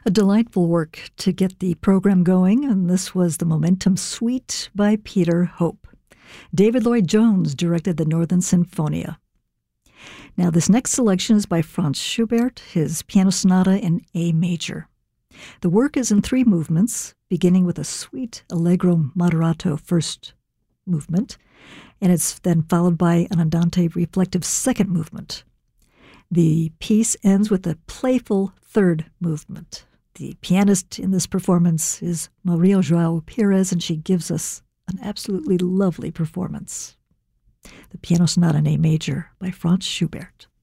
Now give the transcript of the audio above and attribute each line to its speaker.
Speaker 1: A delightful work to get the program going, and this was the Momentum Suite by Peter Hope. David Lloyd Jones directed the Northern Sinfonia. Now, this next selection is by Franz Schubert, his Piano Sonata in A major. The work is in 3 movements, beginning with a sweet allegro moderato first movement, and it's then followed by an andante reflective second movement. The piece ends with a playful third movement. The pianist in this performance is Maria João Pires, and she gives us an absolutely lovely performance. The Piano Sonata in A major by Franz Schubert.